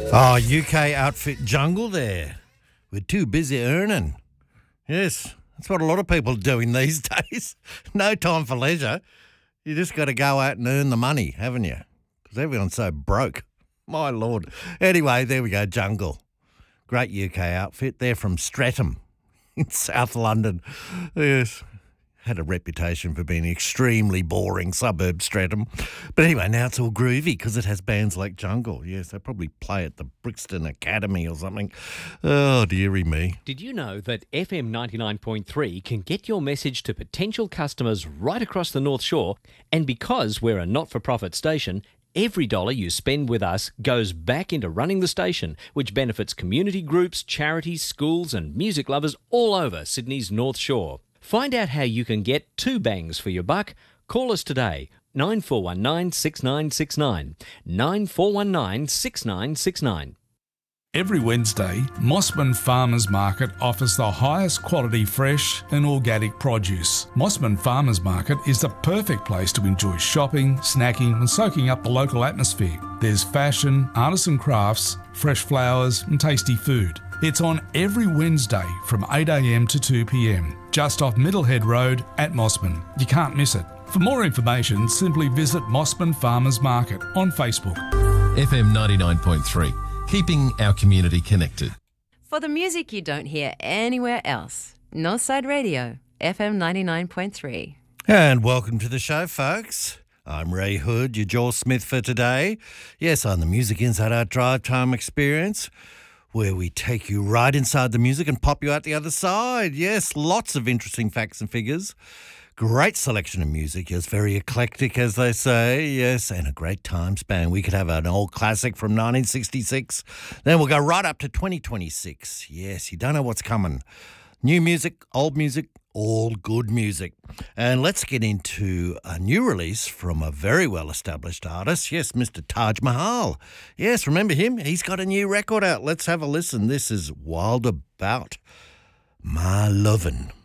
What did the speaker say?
Oh, UK outfit Jungle there. We're too busy earning. Yes, that's what a lot of people are doing these days. No time for leisure. You just got to go out and earn the money, haven't you? Because everyone's so broke. My Lord. Anyway, there we go, Jungle. Great UK outfit. They're from Streatham in South London. Yes. Had a reputation for being extremely boring suburb, Streatham. But anyway, now it's all groovy because it has bands like Jungle. Yes, they probably play at the Brixton Academy or something. Oh, dearie me. Did you know that FM 99.3 can get your message to potential customers right across the North Shore? And because we're a not-for-profit station, every dollar you spend with us goes back into running the station, which benefits community groups, charities, schools and music lovers all over Sydney's North Shore. Find out how you can get 2 bangs for your buck. Call us today, 9419 6969, 9419 6969. Every Wednesday, Mossman Farmers Market offers the highest quality fresh and organic produce. Mossman Farmers Market is the perfect place to enjoy shopping, snacking and soaking up the local atmosphere. There's fashion, artisan crafts, fresh flowers and tasty food. It's on every Wednesday from 8 a.m. to 2 p.m, just off Middlehead Road at Mossman. You can't miss it. For more information, simply visit Mossman Farmers Market on Facebook. FM 99.3, keeping our community connected. For the music you don't hear anywhere else, Northside Radio, FM 99.3. And welcome to the show, folks. I'm Ray Hood, your Joel Smith for today. Yes, on the Music Inside Our Drive Time Experience, where we take you right inside the music and pop you out the other side. Yes, lots of interesting facts and figures. Great selection of music. Yes, very eclectic, as they say. Yes, and a great time span. We could have an old classic from 1966. Then we'll go right up to 2026. Yes, you don't know what's coming. New music, old music, all good music. And let's get into a new release from a very well-established artist. Yes, Mr. Taj Mahal. Yes, remember him? He's got a new record out. Let's have a listen. This is Wild About My Lovin'.